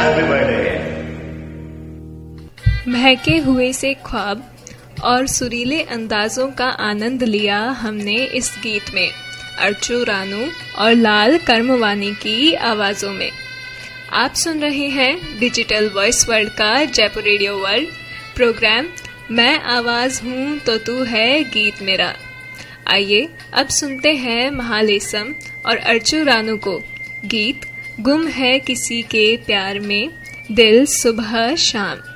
Happy birthday. महके हुए से ख्वाब और सुरीले अंदाजों का आनंद लिया हमने इस गीत में, अर्चू रानू और लाल कर्मवानी की आवाजों में। आप सुन रहे हैं डिजिटल वॉइस वर्ल्ड का जयपुर रेडियो वर्ल्ड प्रोग्राम मैं आवाज हूँ तो तू है गीत मेरा। आइए अब सुनते हैं महालेसम और अर्चू रानू को गीत गुम है किसी के प्यार में दिल सुबह शाम।